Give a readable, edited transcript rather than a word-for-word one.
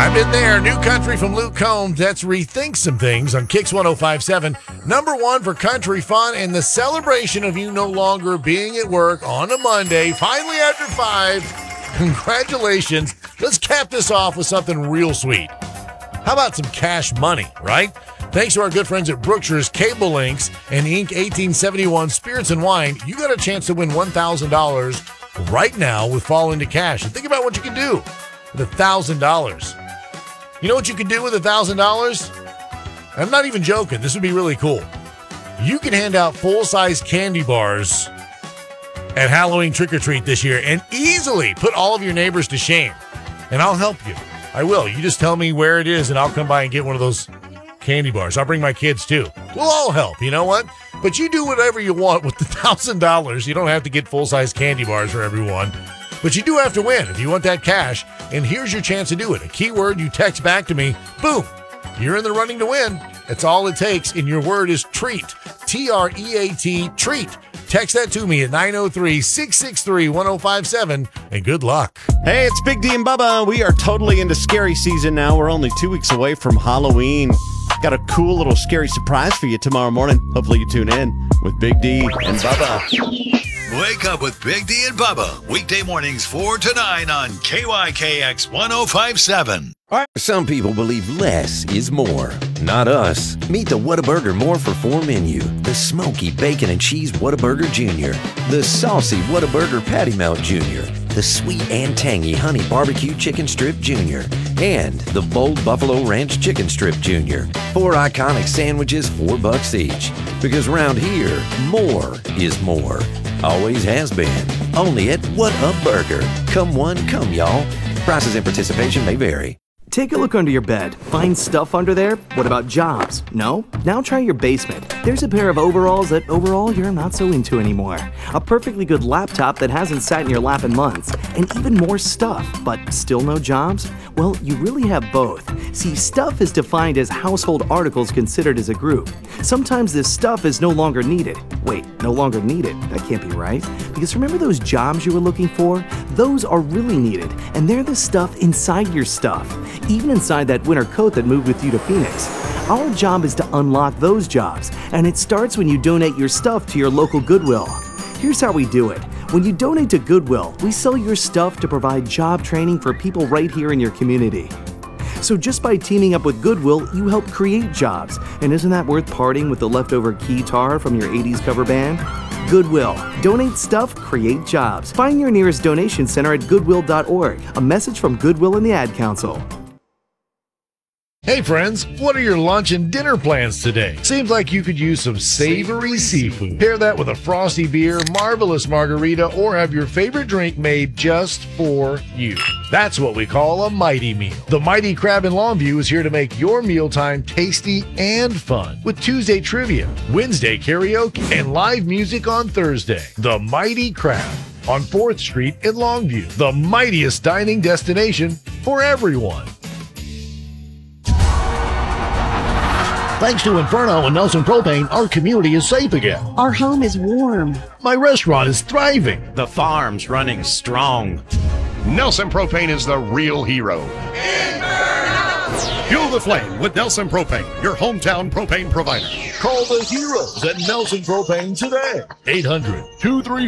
I've been there. New country from Luke Combs. That's Rethink Some Things on Kicks 105.7. Number one for country fun and the celebration of you no longer being at work on a Monday, finally after 5. Congratulations. Let's cap this off with something real sweet. How about some cash money, right? Thanks to our good friends at Brookshire's Cable Links and Inc. 1871 Spirits and Wine, you got a chance to win $1,000 right now with Fall Into Cash. And think about what you can do with $1,000. You know what you can do with $1,000? I'm not even joking. This would be really cool. You can hand out full-size candy bars at Halloween trick-or-treat this year and easily put all of your neighbors to shame. And I'll help you. I will. You just tell me where it is and I'll come by and get one of those candy bars. I'll bring my kids too. We'll all help. You know what? But you do whatever you want with the $1,000. You don't have to get full-size candy bars for everyone. But you do have to win if you want that cash. And here's your chance to do it. A keyword you text back to me. Boom. You're in the running to win. That's all it takes. And your word is treat. T-R-E-A-T, treat. Text that to me at 903-663-1057. And good luck. Hey, it's Big D and Bubba. We are totally into scary season now. We're only 2 weeks away from Halloween. Got a cool little scary surprise for you tomorrow morning. Hopefully you tune in with Big D and Bubba. Wake up with Big D and Bubba. Weekday mornings 4 to 9 on KYKX 105.7. Some people believe less is more. Not us. Meet the Whataburger More for 4 menu. The smoky bacon and cheese Whataburger Jr. The saucy Whataburger Patty Melt Jr. The sweet and tangy honey barbecue chicken strip Jr. And the bold buffalo ranch chicken strip Jr. 4 iconic sandwiches, $4 each. Because around here, more is more. Always has been. Only at Whataburger. Come one, come y'all. Prices and participation may vary. Take a look under your bed. Find stuff under there? What about jobs? No? Now try your basement. There's a pair of overalls that overall you're not so into anymore. A perfectly good laptop that hasn't sat in your lap in months. And even more stuff, but still no jobs? Well, you really have both. See, stuff is defined as household articles considered as a group. Sometimes this stuff is no longer needed. Wait, no longer needed? That can't be right. Because remember those jobs you were looking for? Those are really needed, and they're the stuff inside your stuff. Even inside that winter coat that moved with you to Phoenix. Our job is to unlock those jobs, and it starts when you donate your stuff to your local Goodwill. Here's how we do it. When you donate to Goodwill, we sell your stuff to provide job training for people right here in your community. So just by teaming up with Goodwill, you help create jobs. And isn't that worth parting with the leftover guitar from your 80s cover band? Goodwill. Donate stuff, create jobs. Find your nearest donation center at goodwill.org. A message from Goodwill and the Ad Council. Hey friends, what are your lunch and dinner plans today? Seems like you could use some savory seafood. Pair that with a frosty beer, marvelous margarita, or have your favorite drink made just for you. That's what we call a Mighty Meal. The Mighty Crab in Longview is here to make your mealtime tasty and fun with Tuesday trivia, Wednesday karaoke, and live music on Thursday. The Mighty Crab on 4th Street in Longview, the mightiest dining destination for everyone. Thanks to Inferno and Nelson Propane, our community is safe again. Our home is warm. My restaurant is thriving. The farm's running strong. Nelson Propane is the real hero. Fuel the flame with Nelson Propane, your hometown propane provider. Call the heroes at Nelson Propane today. 800-234